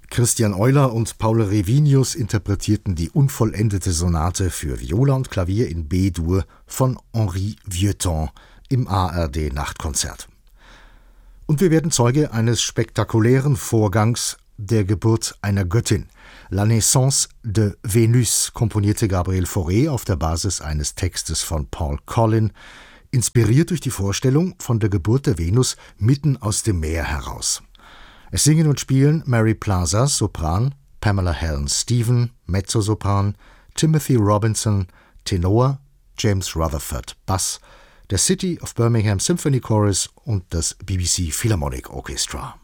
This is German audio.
Christian Euler und Paul Revinius interpretierten die unvollendete Sonate für Viola und Klavier in B-Dur von Henri Vieuxtemps im ARD-Nachtkonzert. Und wir werden Zeuge eines spektakulären Vorgangs, der Geburt einer Göttin. La naissance de Vénus komponierte Gabriel Fauré auf der Basis eines Textes von Paul Collin, inspiriert durch die Vorstellung von der Geburt der Venus mitten aus dem Meer heraus. Es singen und spielen Mary Plaza, Sopran, Pamela Helen Stephen, Mezzosopran, Timothy Robinson, Tenor, James Rutherford, Bass, der City of Birmingham Symphony Chorus und das BBC Philharmonic Orchestra.